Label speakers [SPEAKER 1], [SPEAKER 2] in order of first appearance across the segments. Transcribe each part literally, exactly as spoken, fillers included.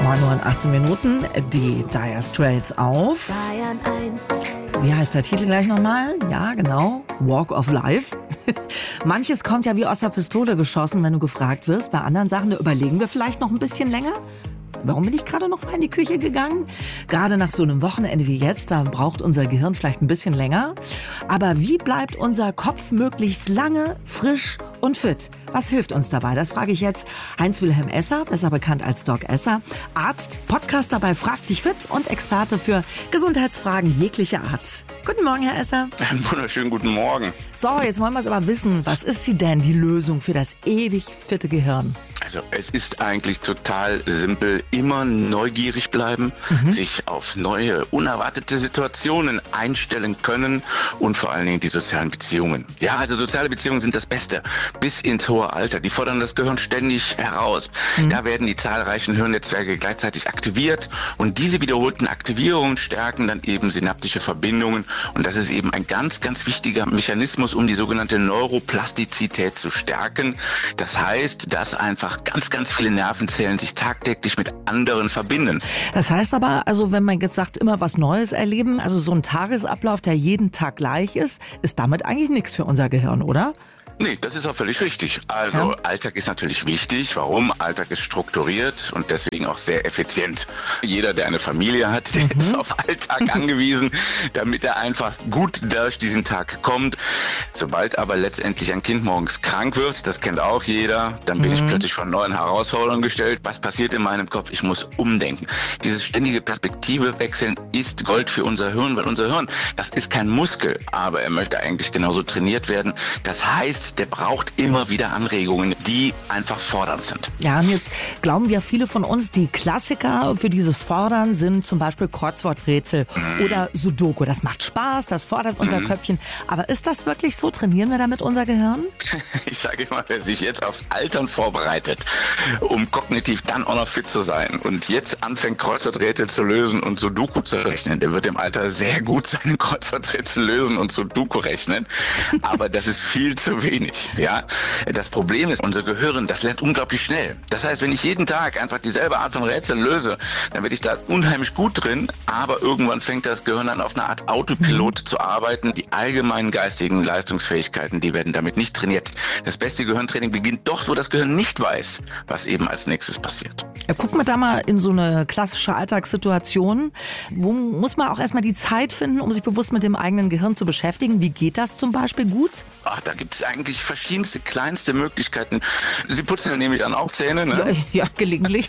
[SPEAKER 1] neun Uhr und achtzehn Minuten, die Dire Straits auf.
[SPEAKER 2] Bayern eins.
[SPEAKER 1] Wie heißt der Titel gleich nochmal? Ja, genau. Walk of Life. Manches kommt ja wie aus der Pistole geschossen, wenn du gefragt wirst. Bei anderen Sachen, da überlegen wir vielleicht noch ein bisschen länger. Warum bin ich gerade noch mal in die Küche gegangen? Gerade nach so einem Wochenende wie jetzt, da braucht unser Gehirn vielleicht ein bisschen länger. Aber wie bleibt unser Kopf möglichst lange frisch und fit? Was hilft uns dabei? Das frage ich jetzt Heinz-Wilhelm Esser, besser bekannt als Doc Esser. Arzt, Podcaster bei Frag dich fit und Experte für Gesundheitsfragen jeglicher Art. Guten Morgen, Herr Esser.
[SPEAKER 3] Einen wunderschönen guten Morgen.
[SPEAKER 1] So, jetzt wollen wir es aber wissen. Was ist sie denn, die Lösung für das ewig fitte Gehirn?
[SPEAKER 3] Also es ist eigentlich total simpel. Immer neugierig bleiben, mhm. sich auf neue, unerwartete Situationen einstellen können und vor allen Dingen die sozialen Beziehungen. Ja, also soziale Beziehungen sind das Beste bis ins hohe Alter. Die fordern das Gehirn ständig heraus. Mhm. Da werden die zahlreichen Hirnnetzwerke gleichzeitig aktiviert und diese wiederholten Aktivierungen stärken dann eben synaptische Verbindungen und das ist eben ein ganz, ganz wichtiger Mechanismus, um die sogenannte Neuroplastizität zu stärken. Das heißt, dass einfach ganz, ganz viele Nervenzellen sich tagtäglich mit anderen verbinden.
[SPEAKER 1] Das heißt aber, also wenn man jetzt sagt, immer was Neues erleben, also so ein Tagesablauf, der jeden Tag gleich ist, ist damit eigentlich nichts für unser Gehirn, oder?
[SPEAKER 3] Nee, das ist auch völlig richtig. Also ja. Alltag ist natürlich wichtig. Warum? Alltag ist strukturiert und deswegen auch sehr effizient. Jeder, der eine Familie hat, der mhm. ist auf Alltag angewiesen, damit er einfach gut durch diesen Tag kommt. Sobald aber letztendlich ein Kind morgens krank wird, das kennt auch jeder, dann bin mhm. ich plötzlich vor neuen Herausforderungen gestellt. Was passiert in meinem Kopf? Ich muss umdenken. Dieses ständige Perspektive wechseln ist Gold für unser Hirn, weil unser Hirn, das ist kein Muskel, aber er möchte eigentlich genauso trainiert werden. Das heißt, der braucht immer wieder Anregungen, die einfach fordernd sind.
[SPEAKER 1] Ja, und jetzt glauben ja viele von uns, die Klassiker für dieses Fordern sind zum Beispiel Kreuzworträtsel mhm. oder Sudoku. Das macht Spaß, das fordert unser mhm. Köpfchen. Aber ist das wirklich so? Trainieren wir damit unser Gehirn?
[SPEAKER 3] Ich sage mal, wer sich jetzt aufs Altern vorbereitet, um kognitiv dann auch noch fit zu sein und jetzt anfängt, Kreuzworträtsel zu lösen und Sudoku zu rechnen, der wird im Alter sehr gut seine Kreuzworträtsel lösen und Sudoku rechnen. Aber das ist viel zu wenig. Ja, das Problem ist, unser Gehirn, das lernt unglaublich schnell. Das heißt, wenn ich jeden Tag einfach dieselbe Art von Rätseln löse, dann werde ich da unheimlich gut drin, aber irgendwann fängt das Gehirn an, auf eine Art Autopilot mhm. zu arbeiten. Die allgemeinen geistigen Leistungsfähigkeiten, die werden damit nicht trainiert. Das beste Gehirntraining beginnt dort, wo das Gehirn nicht weiß, was eben als nächstes passiert.
[SPEAKER 1] Ja, gucken wir da mal in so eine klassische Alltagssituation. Wo muss man auch erstmal die Zeit finden, um sich bewusst mit dem eigenen Gehirn zu beschäftigen? Wie geht das zum Beispiel gut?
[SPEAKER 3] Ach, da gibt es eigentlich verschiedenste, kleinste Möglichkeiten. Sie putzen ja nämlich dann auch Zähne, ne?
[SPEAKER 1] Ja, ja, gelegentlich.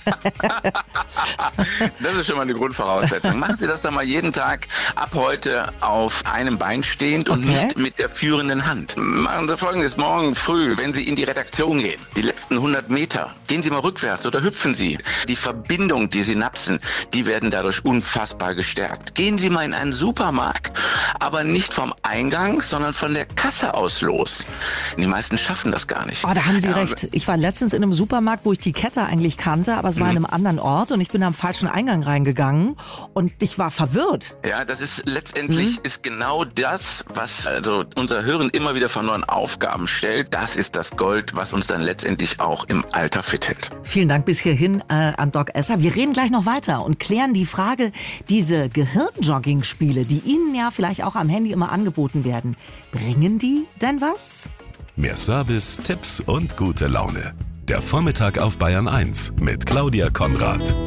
[SPEAKER 3] Das ist schon mal eine Grundvoraussetzung. Machen Sie das doch mal jeden Tag ab heute auf einem Bein stehend und okay. nicht mit der führenden Hand. Machen Sie Folgendes, morgen früh, wenn Sie in die Redaktion gehen, die letzten hundert Meter, gehen Sie mal rückwärts oder hüpfen Sie. Die Verbindung, die Synapsen, die werden dadurch unfassbar gestärkt. Gehen Sie mal in einen Supermarkt, aber nicht vom Eingang, sondern von der Kasse aus los. Die meisten schaffen das gar nicht.
[SPEAKER 1] Oh, da haben Sie ja, recht. Ich war letztens in einem Supermarkt, wo ich die Kette eigentlich kannte, aber es war mhm. in einem anderen Ort und ich bin am falschen Eingang reingegangen und ich war verwirrt.
[SPEAKER 3] Ja, das ist letztendlich mhm. ist genau das, was also unser Hirn immer wieder von neuen Aufgaben stellt. Das ist das Gold, was uns dann letztendlich auch im Alter fit hält.
[SPEAKER 1] Vielen Dank bis hierhin äh, an Doc Esser. Wir reden gleich noch weiter und klären die Frage, diese Gehirnjogging-Spiele, die Ihnen ja vielleicht auch am Handy immer angeboten werden, bringen die denn was?
[SPEAKER 4] Mehr Service, Tipps und gute Laune. Der Vormittag auf Bayern eins mit Claudia Konrad.